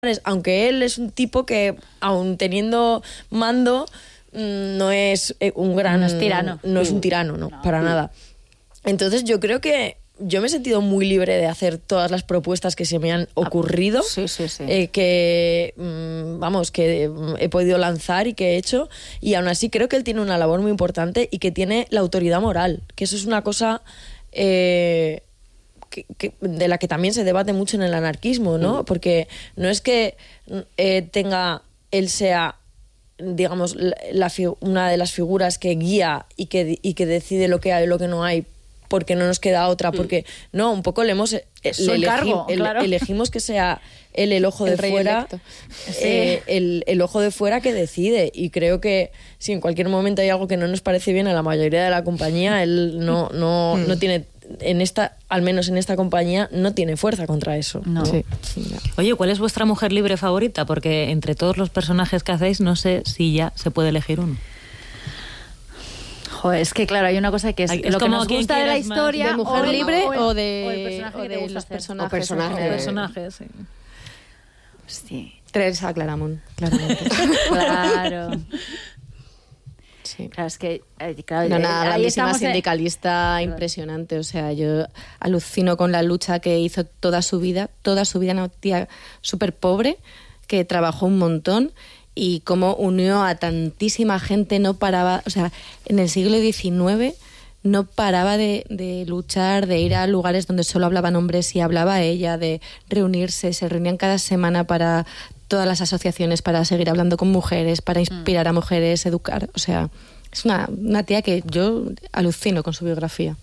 aunque él es un tipo que, aun teniendo mando, no es un gran... No es tirano. No es un tirano, no, para nada. Entonces yo creo que yo me he sentido muy libre de hacer todas las propuestas que se me han ocurrido, Sí. que he podido lanzar y que he hecho, y aún así creo que él tiene una labor muy importante y que tiene la autoridad moral, que eso es una cosa de la que también se debate mucho en el anarquismo, ¿no? Porque no es que él sea, digamos, una de las figuras que guía y que decide lo que hay y lo que no hay, porque no nos queda otra, porque no, un poco elegimos que sea él el ojo de fuera, el ojo de fuera que decide, y creo que si en cualquier momento hay algo que no nos parece bien a la mayoría de la compañía, él no tiene, al menos en esta compañía, no tiene fuerza contra eso. No. Sí. Oye, ¿cuál es vuestra mujer libre favorita? Porque entre todos los personajes que hacéis, no sé si ya se puede elegir uno. Joder, es que claro, hay una cosa que es lo que nos gusta de la historia, ¿de mujer libre o el personaje que te gusta los hacer. Personajes, sí. Sí. Teresa Claramunt, claramente. Claro. Sí. Claro, es que Una grandísima sindicalista impresionante. O sea, yo alucino con la lucha que hizo toda su vida, una tía súper pobre que trabajó un montón y cómo unió a tantísima gente, no paraba, o sea, en el siglo XIX no paraba de luchar, de ir a lugares donde solo hablaban hombres y hablaba ella, de reunirse, se reunían cada semana para todas las asociaciones, para seguir hablando con mujeres, para inspirar a mujeres, educar, o sea, es una tía que yo alucino con su biografía.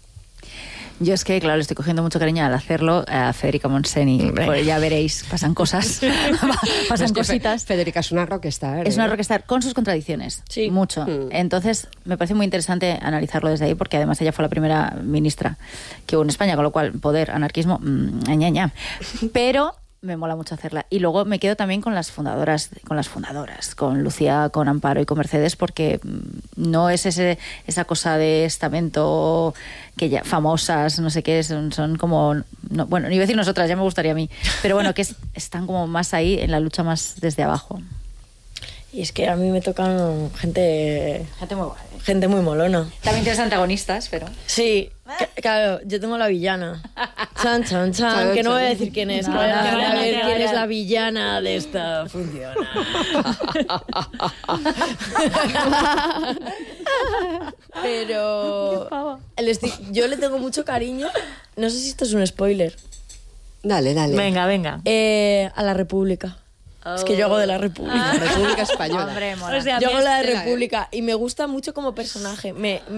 Yo es que, claro, le estoy cogiendo mucho cariño al hacerlo a Federica Montseny. Pues ya veréis, pasan cosas, pasan cositas. Federica es una rockstar. Es una rockstar con sus contradicciones, sí. Mucho. Entonces, me parece muy interesante analizarlo desde ahí, porque además ella fue la primera ministra que hubo en España, con lo cual, poder, anarquismo, Pero me mola mucho hacerla. Y luego me quedo también con las fundadoras, con Lucía, con Amparo y con Mercedes, porque no es esa cosa de estamento que ya famosas, no sé qué, son como... No, bueno, ni iba a decir nosotras, ya me gustaría a mí, pero bueno, que están como más ahí en la lucha más desde abajo. Y es que a mí me tocan gente muy guay. Gente muy molona. También tienes antagonistas, pero... Sí, claro, yo tengo la villana. Chan, que no voy a decir quién es. No, que voy a no, ver no, quién no. es la villana de esta función. Pero yo le tengo mucho cariño. No sé si esto es un spoiler. Dale. Venga. A la República. Es que yo hago de la República. República Española. Hombre, mola. O sea, Yo hago la de República y me gusta mucho como personaje.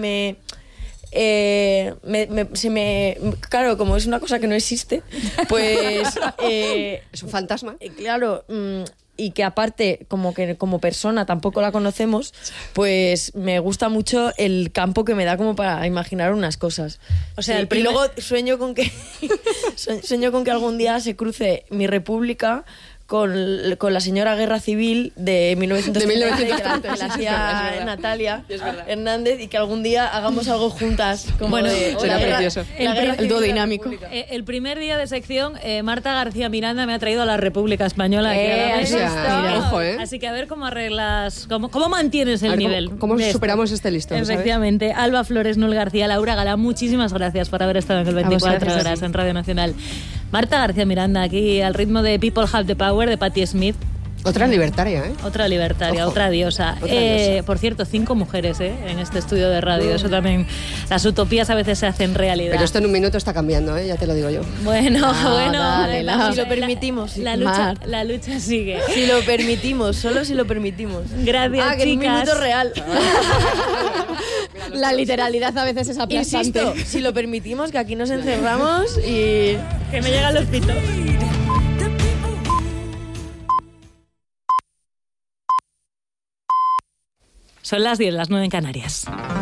Claro, como es una cosa que no existe, pues es un fantasma. Claro, y que aparte como persona tampoco la conocemos, pues me gusta mucho el campo que me da como para imaginar unas cosas. O sea, y luego sueño con que algún día se cruce mi República con la señora Guerra Civil de 1930, que la hacía Natalia Hernández, y que algún día hagamos algo juntas. Será precioso. El dúo dinámico. El primer día de sección, Marta García Miranda me ha traído a la República Española. Ojo, Así que a ver cómo arreglas, cómo mantienes el nivel. ¿Cómo superamos este listón? Efectivamente. ¿Sabes? Alba Flores, Nul García, Laura Galán, muchísimas gracias por haber estado en el 24 horas en Radio Nacional. Marta García Miranda, aquí al ritmo de People Have the Power de Patti Smith. Otra libertaria, ¿eh? Otra libertaria, Ojo. otra diosa. Por cierto, 5 mujeres en este estudio de radio. Eso también, las utopías a veces se hacen realidad. Pero esto en un minuto está cambiando, ya te lo digo yo. Bueno, dale, si lo permitimos. La lucha sigue. Si lo permitimos, solo si lo permitimos. Gracias, que en un chicas. minuto real. La literalidad a veces es aplastante. Insisto, si lo permitimos, que aquí nos encerramos y... Que me llegan los pitos. Son las 10, las 9 en Canarias.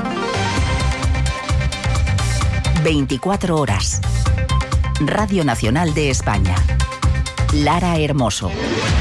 24 horas. Radio Nacional de España. Lara Hermoso.